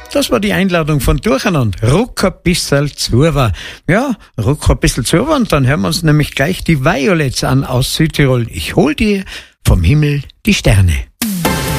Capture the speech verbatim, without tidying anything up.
Das war die Einladung von Durcheinander. Ruck ein bisschen zuwa. Ja, ruck ein bisschen zuwa und dann hören wir uns nämlich gleich die Violets an aus Südtirol. Ich hol dir vom Himmel die Sterne.